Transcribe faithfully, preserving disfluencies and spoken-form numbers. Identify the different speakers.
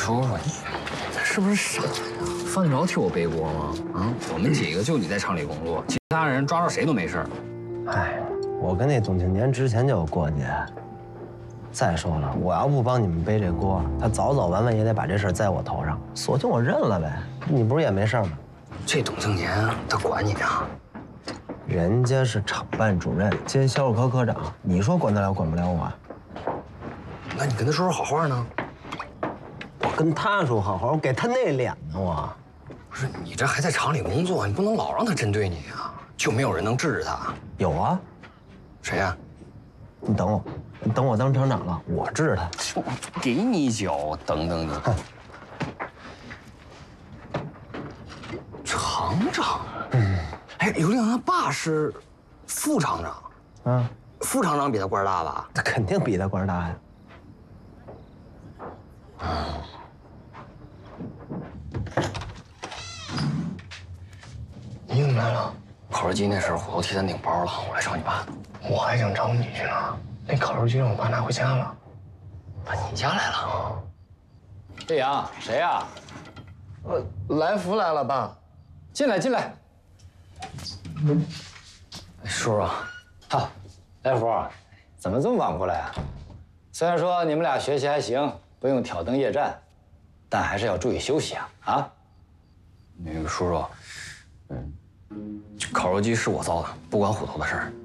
Speaker 1: 说说你，是不是傻呀？犯得着替我背锅吗？啊，我们几个就你在厂里工作，其他人抓着谁都没事。
Speaker 2: 哎，我跟那董庆年之前就有过节。再说了，我要不帮你们背这锅，他早早晚晚也得把这事在我头上，索性我认了呗。你不是也没事吗？
Speaker 1: 这董庆年他管你呢？
Speaker 2: 人家是厂办主任兼销售科科长，你说管得了管不了我？
Speaker 1: 那你跟他说说好话呢？
Speaker 2: 我跟他说好好，我给他那脸呢我。
Speaker 1: 不是你这还在厂里工作，你不能老让他针对你啊！就没有人能治治他？
Speaker 2: 有啊，
Speaker 1: 谁呀？
Speaker 2: 你等我，你等我当厂长了，我治他。
Speaker 1: 给你一脚，等等你。厂长？嗯。哎，刘亮他爸是副厂长。嗯。副厂长比他官大吧？
Speaker 2: 他肯定比他官大呀。
Speaker 3: 你怎么来了？
Speaker 1: 烤肉鸡那事儿，虎头替咱顶包了，我来找你爸。
Speaker 3: 我还想找你去呢。那烤肉鸡让我爸拿回家了。
Speaker 1: 把你家来了？
Speaker 4: 这阳，谁呀？
Speaker 3: 呃，来福来了，爸。
Speaker 4: 进来，进来。
Speaker 1: 叔叔，
Speaker 4: 好，来福，怎么这么晚过来啊？虽然说你们俩学习还行，不用挑灯夜战，但还是要注意休息啊！啊，
Speaker 1: 那个叔叔，嗯，烤肉鸡是我造的，不关虎头的事儿。